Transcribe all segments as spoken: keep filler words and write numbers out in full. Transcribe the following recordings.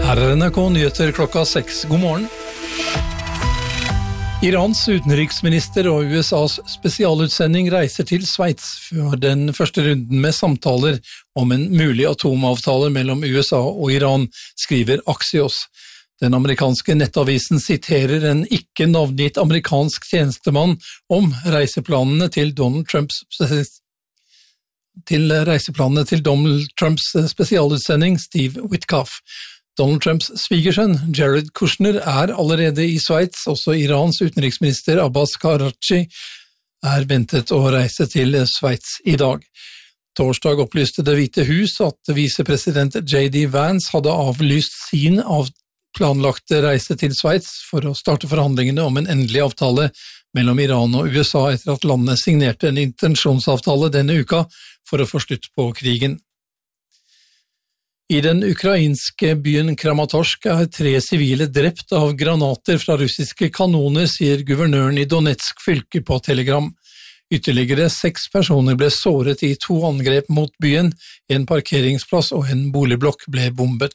Her er N R K Nyheter klokka seks. God morgen. Irans utenriksminister og U S A's spesialutsending reiser til Sveits for den første runden med samtaler om en mulig atomavtale mellom U S A og Iran, skriver Axios. Den amerikanske nettavisen siterer en ikke navngitt amerikansk tjenestemann om reiseplanene til Donald Trumps til reiseplanene til Donald Trumps spesialutsending Steve Witkoff. Donald Trumps svigersønn, Jared Kushner, er allerede i Sveits. Også Irans utenriksminister Abbas Karachi er ventet å reise til Sveits i dag. Torsdag opplyste Det hvite hus at visepresident J D Vance hadde avlyst sin av planlagte reise til Sveits for å starte forhandlingene om en endelig avtale mellom Iran og U S A etter at landet signerte en intensjonsavtale denne uka for å få slutt på krigen. I den ukrainske byen Kramatorsk er tre sivile drept av granater fra russiske kanoner, sier guvernøren i Donetsk fylke på Telegram. Ytterligere seks personer ble såret i to angrep mot byen, en parkeringsplass og en boligblokk ble bombet.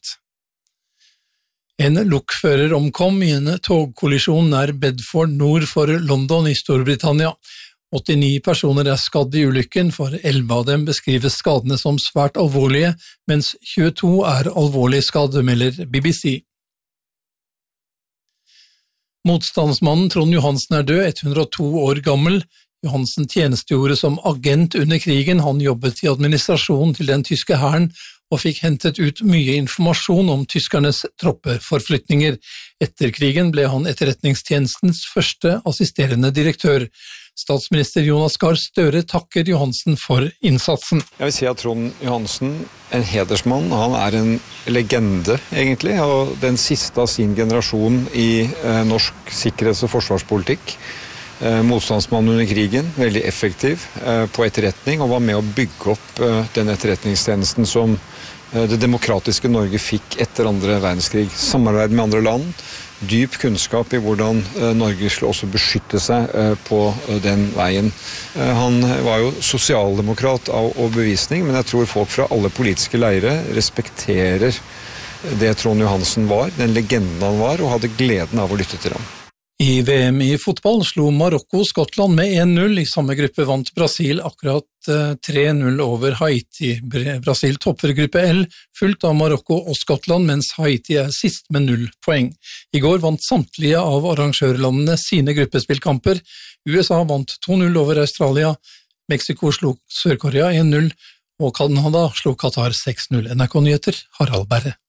En lokfører omkom i en togkollisjon nær Bedford nord for London i Storbritannia. åttini personer er skadd i ulykken, for elleve av dem beskriver skadene som svært alvorlige, mens tjueto er alvorlig skadd, melder B B C. Motstandsmannen Trond Johansen er død, hundre og to år gammel. Johansen tjenestegjorde som agent under krigen. Han jobbet i administrasjonen til den tyske hæren og fikk hentet ut mye informasjon om tyskernes troppeforflytninger. Etter krigen ble han etterretningstjenestens første assisterende direktør. Statsminister Jonas Gahr Støre takker Johansen for innsatsen. Jeg vil si at Trond Johansen, en hedersmann, han er en legende egentlig, og den siste av sin generasjon i eh, norsk sikkerhets- og forsvarspolitikk. Eh, motstandsmann under krigen, veldig effektiv eh, på etterretning, og var med å bygge opp eh, den etterretningstjenesten som eh, det demokratiske Norge fikk etter andre verdenskrig. Samarbeid med andre land, dyp kunnskap i hvordan eh, Norge skulle også beskytte seg eh, på eh, den veien. Eh, han var jo sosialdemokrat av overbevisning, men jeg tror folk fra alle politiske leire respekterer det Trond Johansen var, den legenden han var, og hadde gleden av å lytte til ham. I V M i fotball slo Marokko Skottland med en null. I samme gruppe vant Brasil akkurat tre null over Haiti. Brasil topper gruppe L, fulgt av Marokko og Skottland, mens Haiti er sist med null poeng. I går vant samtlige av arrangørlandene sine gruppespillkamper. U S A vant to null over Australia, Mexico slo Sør-Korea en null, og Canada slo Qatar seks null. N R K Nyheter, Harald Berre.